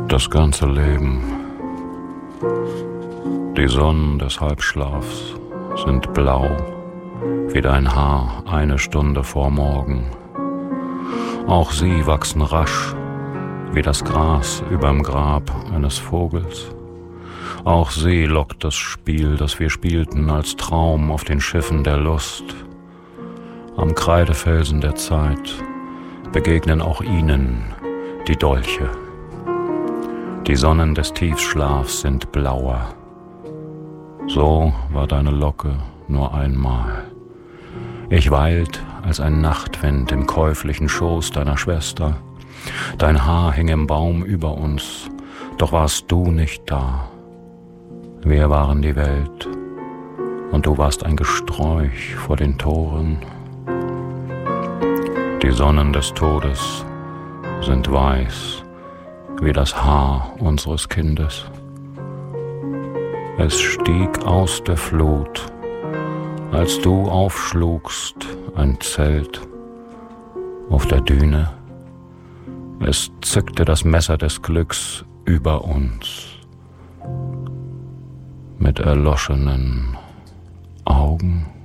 Das ganze Leben, die Sonnen des Halbschlafs sind blau wie dein Haar eine Stunde vor Morgen. Auch sie wachsen rasch wie das Gras überm Grab eines Vogels. Auch sie lockt das Spiel, das wir spielten als Traum auf den Schiffen der Lust. Am Kreidefelsen der Zeit begegnen auch ihnen die Dolche. Die Sonnen des Tiefschlafs sind blauer. So war deine Locke nur einmal. Ich weilt als ein Nachtwind im käuflichen Schoß deiner Schwester. Dein Haar hing im Baum über uns, doch warst du nicht da. Wir waren die Welt, und du warst ein Gesträuch vor den Toren. Die Sonnen des Todes sind weiß wie das Haar unseres Kindes. Es stieg aus der Flut, als du aufschlugst ein Zelt auf der Düne. Es zückte das Messer des Glücks über uns. Mit erloschenen Augen